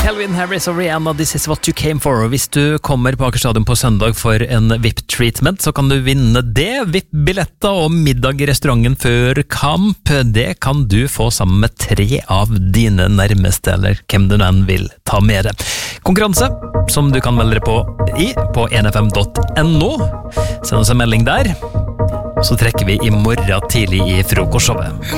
Calvin Harris og Rihanna, This is what you came for. Og hvis du kommer på Aker Stadion på søndag for en VIP-treatment, så kan du vinne det. VIP-billetter og middag i restauranten før kamp, det kan du få sammen med 3 av dine nærmeste, eller hvem du enn vil ta med det. Konkurranse, som du kan melde deg på 1fm.no. Send oss en melding der, så trekker vi i morgen tidlig i frokostshowet.